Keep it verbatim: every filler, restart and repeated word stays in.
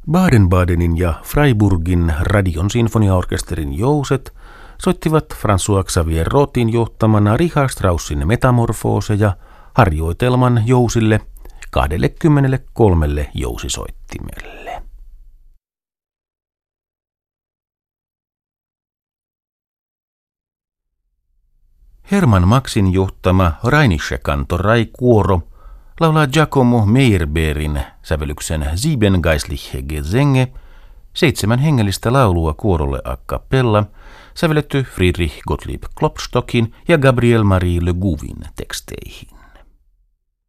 Baden-Badenin ja Freiburgin radion sinfoniaorkesterin jouset soittivat François Xavier Rothin johtamana Richard Straussin metamorfooseja harjoitelman jousille kaksikymmentäkolme jousisoittimelle. Hermann Maxin johtama Rheinische Kantorei-kuoro laulaa Giacomo Meyerbeerin sävellyksen Sieben geistliche Gesänge, seitsemän hengellistä laulua kuorolle a cappella, sävelletty Friedrich Gottlieb Klopstockin ja Gabriel Marie Le Gouvin teksteihin.